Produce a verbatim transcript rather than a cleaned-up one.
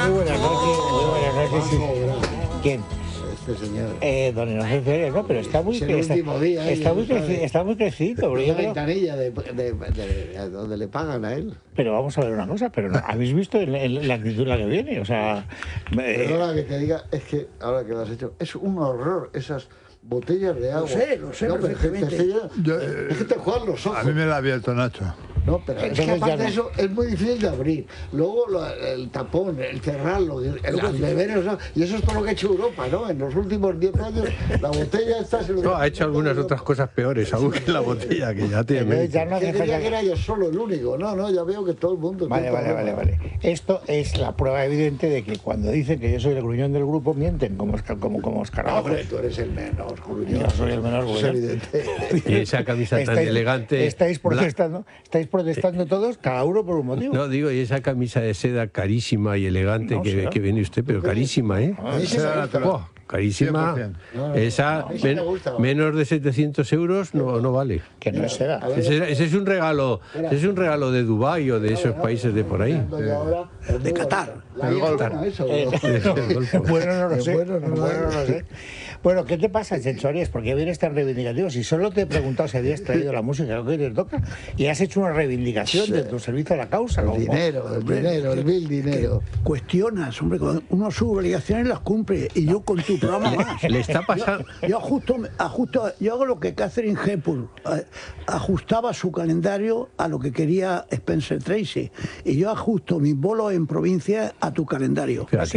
Muy buenas noches, muy buenas noches. Sí. ¿Quién? Este señor. Eh, don Inocencio Arias, no, pero está muy, Es el está, último día, está, ¿eh? muy creci, está muy crecido. Una Yo creo, ventanilla de, de, de, de donde le pagan a él. pero vamos a ver una cosa, pero no, ¿habéis visto el, el, la actitud en la que viene? O sea, Perdona eh, que te diga, es que ahora que lo has hecho, es un horror esas botellas de agua. Lo sé, lo sé no, pero es que, perfectamente. es que ya- Yo, es que te juegan los ojos. A mí me la ha abierto Nacho. No, pero es que Entonces aparte ya no. de eso es muy difícil de abrir. Luego lo- el tapón, el cerrarlo, el, el las neveras, ¿no? Y eso es todo lo que ha hecho Europa, ¿no? En los últimos diez años la botella está... Se lo No, ha hecho algunas otras cosas peores, aún que la botella, que ya tiene entonces ya mérito. no hace Yo creía falta que era yo solo el único. No, no, ya veo que todo el mundo... Vale, todo vale, el vale, mundo. vale. Esto es la prueba evidente de que cuando dicen que yo soy el gruñón del grupo, mienten como, Oscar- como, como Oscar No, Abajo. hombre, tú eres el menos, gruñón. Yo soy el menor Eso es gruñón. evidente. Y esa camisa tan elegante. Estáis bla- protestando, estáis protestando todos, cada uno por un motivo. No, digo, y esa camisa de seda carísima y elegante No, que, será. que viene usted, pero carísima, ¿eh? A mí sí Será me gusta. natural. Oh, carísima. cien por No, no, Esa, a mí sí me men- gusta. menos de setecientos euros no, no vale. Que no es seda. A ver, Ese, ese es un regalo, ese es un regalo de Dubái o de esos países de por ahí. y ahora, el De nuevo- Qatar. La El hija, Golfo. bueno, eso, Eh, ¿no? bueno, no lo sé. Bueno, no lo Bueno, no lo sé. Bueno, ¿qué te pasa, Chencho Arias? ¿Por qué vienes tan reivindicativo? Si solo te he preguntado si habías traído la música que hoy te toca y has hecho una reivindicación de tu servicio a la causa. El como- dinero, el dinero, el vil dinero. Cuestionas, hombre, cuando uno sus obligaciones las cumple y yo con tu programa más. Le está pasando. Yo, yo ajusto, ajusto, yo hago lo que Catherine Hepburn eh, ajustaba su calendario a lo que quería Spencer Tracy y yo ajusto mis bolos en provincia a tu calendario. Fíjate.